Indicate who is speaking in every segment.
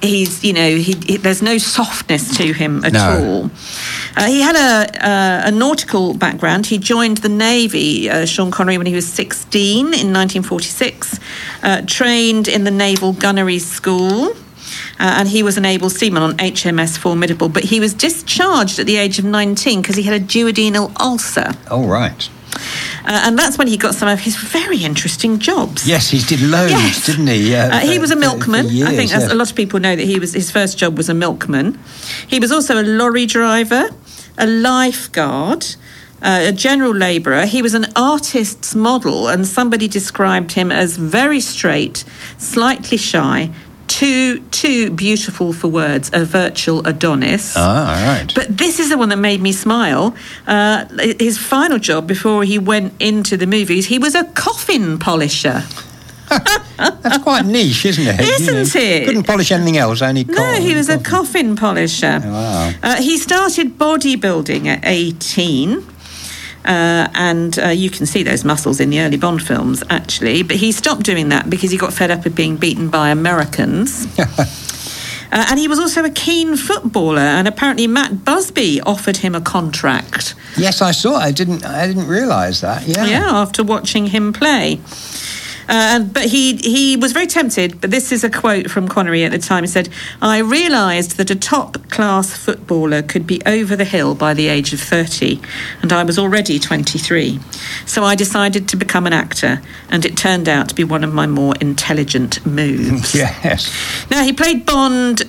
Speaker 1: he's, there's no softness to him at all. He had a nautical background. He joined the Navy, Sean Connery, when he was 16 in 1946, trained in the Naval Gunnery School, and he was an able seaman on HMS Formidable, but he was discharged at the age of 19 because he had a duodenal ulcer.
Speaker 2: Oh, right.
Speaker 1: And that's when he got some of his very interesting jobs.
Speaker 2: Yes, he did loads, didn't he?
Speaker 1: He was a milkman.
Speaker 2: For years,
Speaker 1: I think a lot of people know that his first job was a milkman. He was also a lorry driver, a lifeguard, a general labourer. He was an artist's model, and somebody described him as very straight, slightly shy, too beautiful for words, a virtual Adonis.
Speaker 2: Right.
Speaker 1: But this is the one that made me smile. His final job before he went into the movies, he was a coffin polisher.
Speaker 2: That's quite niche, isn't it?
Speaker 1: Isn't it?
Speaker 2: Couldn't polish anything else, only coffin.
Speaker 1: No, he was a coffin polisher.
Speaker 2: Wow.
Speaker 1: He started bodybuilding at 18. And you can see those muscles in the early Bond films, actually. But he stopped doing that because he got fed up with being beaten by Americans. And he was also a keen footballer, and apparently Matt Busby offered him a contract.
Speaker 2: Yes, I saw. I didn't realise that. Yeah,
Speaker 1: after watching him play. But he was very tempted, but this is a quote from Connery at the time. He said, "I realised that a top-class footballer could be over the hill by the age of 30, and I was already 23. So I decided to become an actor, and it turned out to be one of my more intelligent moves."
Speaker 2: Yes.
Speaker 1: Now, he played Bond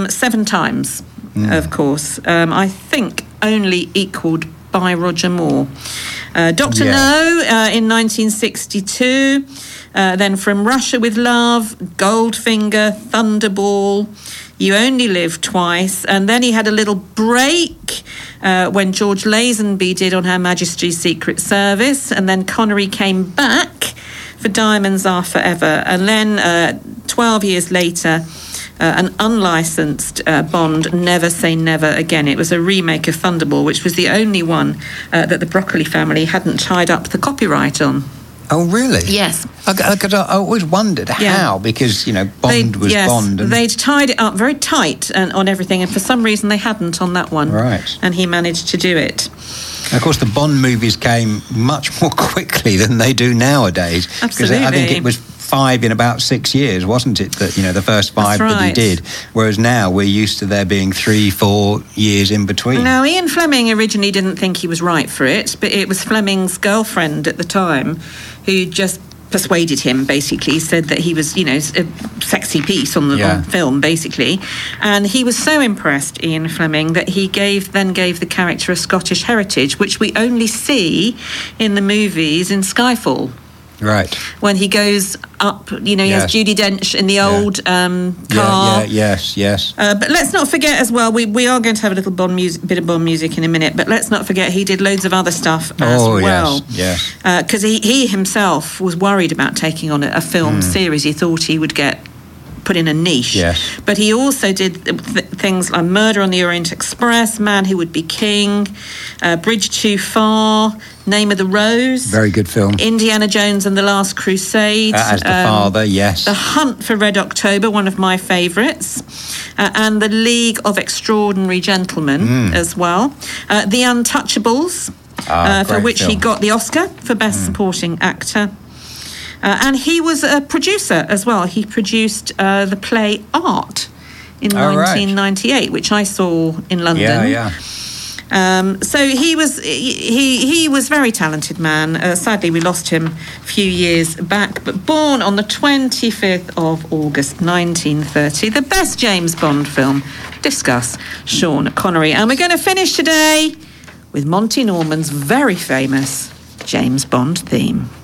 Speaker 1: 7 times, of course. I think only equalled by Roger Moore. Dr. No in 1962... then From Russia with Love, Goldfinger, Thunderball, You Only Live Twice. And then he had a little break when George Lazenby did on Her Majesty's Secret Service. And then Connery came back for Diamonds Are Forever. And then 12 years later, an unlicensed Bond, Never Say Never Again. It was a remake of Thunderball, which was the only one that the Broccoli family hadn't tied up the copyright on.
Speaker 2: Oh, really?
Speaker 1: Yes.
Speaker 2: Because I always wondered how, because, Bond was Bond. And
Speaker 1: they'd tied it up very tight on everything, and for some reason they hadn't on that one.
Speaker 2: Right.
Speaker 1: And he managed to do it.
Speaker 2: Of course, the Bond movies came much more quickly than they do nowadays.
Speaker 1: Absolutely.
Speaker 2: Because I think it was 5 in about 6 years, wasn't it? That the first 5 that he did. Whereas now we're used to there being 3-4 years in between.
Speaker 1: Now, Ian Fleming originally didn't think he was right for it, but it was Fleming's girlfriend at the time who just persuaded him, basically. He said that he was, a sexy piece on film, basically. And he was so impressed, Ian Fleming, that he gave the character a Scottish heritage, which we only see in the movies in Skyfall.
Speaker 2: Right.
Speaker 1: When he goes up, he has Judi Dench in the old car.
Speaker 2: Yes.
Speaker 1: But let's not forget as well, we are going to have a little bit of Bond music in a minute, but let's not forget he did loads of other stuff as well.
Speaker 2: Yes.
Speaker 1: Because he himself was worried about taking on a film series. He thought he would get put in a niche.
Speaker 2: Yes.
Speaker 1: But he also did things like Murder on the Orient Express, Man Who Would Be King, Bridge Too Far, Name of the Rose.
Speaker 2: Very good film.
Speaker 1: Indiana Jones and the Last Crusade.
Speaker 2: As the father, yes.
Speaker 1: The Hunt for Red October, one of my favourites. And The League of Extraordinary Gentlemen as well. The Untouchables, for which he got the Oscar for Best Supporting Actor. And he was a producer as well. He produced the play Art in 1998, which I saw in London.
Speaker 2: Yeah.
Speaker 1: So he was very talented man. Sadly, we lost him a few years back. But born on the 25th of August 1930, the best James Bond film. Discuss Sean Connery. And we're going to finish today with Monty Norman's very famous James Bond theme.